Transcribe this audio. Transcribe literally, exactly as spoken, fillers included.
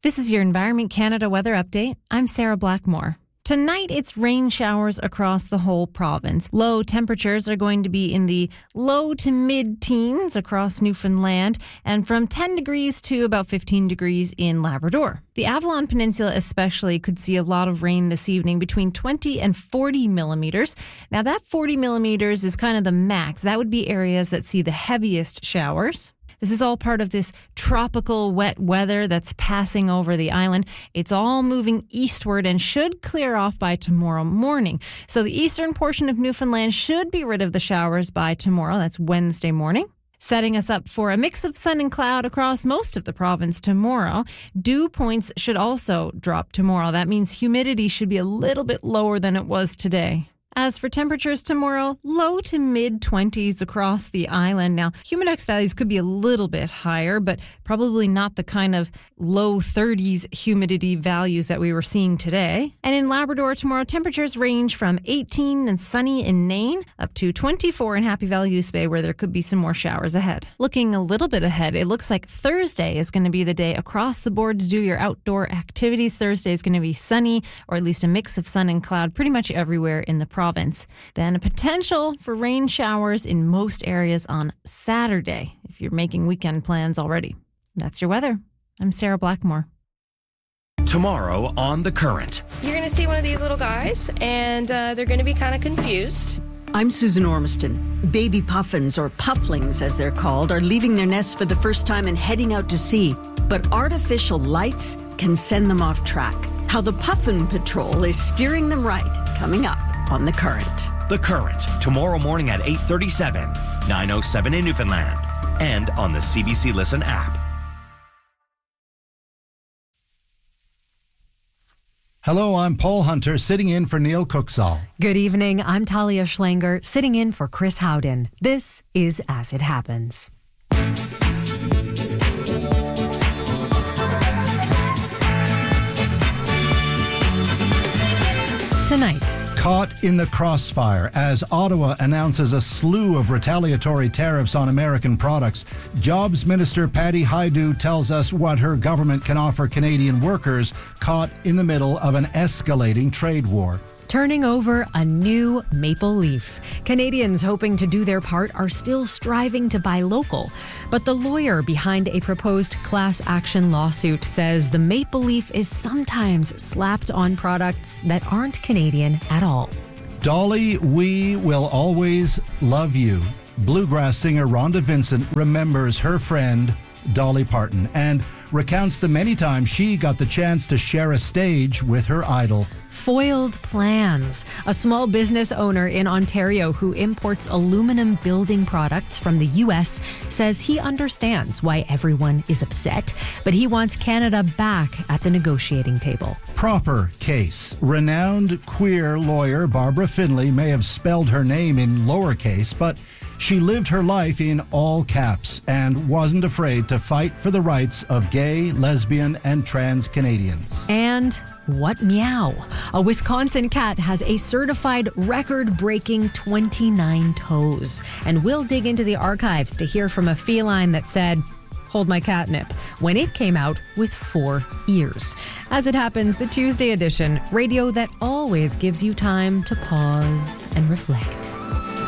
This is your Environment Canada weather update. I'm Sarah Blackmore. Tonight, it's rain showers across the whole province. Low temperatures are going to be in the low to mid-teens across Newfoundland and from ten degrees to about fifteen degrees in Labrador. The Avalon Peninsula especially could see a lot of rain this evening, between twenty and forty millimeters. Now, that forty millimeters is kind of the max. That would be areas that see the heaviest showers. This is all part of this tropical wet weather that's passing over the island. It's all moving eastward and should clear off by tomorrow morning. So the eastern portion of Newfoundland should be rid of the showers by tomorrow. That's Wednesday morning. Setting us up for a mix of sun and cloud across most of the province tomorrow. Dew points should also drop tomorrow. That means humidity should be a little bit lower than it was today. As for temperatures tomorrow, low to mid-twenties across the island. Now, humidex values could be a little bit higher, but probably not the kind of low thirties humidity values that we were seeing today. And in Labrador tomorrow, temperatures range from eighteen and sunny in Nain up to twenty-four in Happy Valley Goose Bay, where there could be some more showers ahead. Looking a little bit ahead, it looks like Thursday is going to be the day across the board to do your outdoor activities. Thursday is going to be sunny, or at least a mix of sun and cloud pretty much everywhere in the province. province. Then a potential for rain showers in most areas on Saturday, if you're making weekend plans already. That's your weather. I'm Sarah Blackmore. Tomorrow on The Current. You're going to see one of these little guys, and uh, they're going to be kind of confused. I'm Susan Ormiston. Baby puffins, or pufflings as they're called, are leaving their nests for the first time and heading out to sea. But artificial lights can send them off track. How the Puffin Patrol is steering them right, coming up on The Current. The Current, tomorrow morning at eight thirty-seven, nine oh seven in Newfoundland, and on the C B C Listen app. Hello, I'm Paul Hunter, sitting in for Neil Cooksall. Good evening, I'm Talia Schlanger, sitting in for Chris Howden. This is As It Happens. Tonight. Caught in the crossfire as Ottawa announces a slew of retaliatory tariffs on American products. Jobs Minister Patty Hajdu tells us what her government can offer Canadian workers caught in the middle of an escalating trade war. Turning over a new maple leaf. Canadians hoping to do their part are still striving to buy local. But the lawyer behind a proposed class action lawsuit says the maple leaf is sometimes slapped on products that aren't Canadian at all. Dolly, we will always love you. Bluegrass singer Rhonda Vincent remembers her friend Dolly Parton and recounts the many times she got the chance to share a stage with her idol. Foiled Plans, a small business owner in Ontario who imports aluminum building products from the U S, says he understands why everyone is upset, but he wants Canada back at the negotiating table. Proper Case. Renowned queer lawyer Barbara Finlay may have spelled her name in lowercase, but she lived her life in all caps and wasn't afraid to fight for the rights of gay, lesbian, and trans Canadians. And what meow? A Wisconsin cat has a certified record-breaking twenty-nine toes. And we'll dig into the archives to hear from a feline that said, "Hold my catnip," when it came out with four ears. As It Happens, the Tuesday edition, radio that always gives you time to pause and reflect.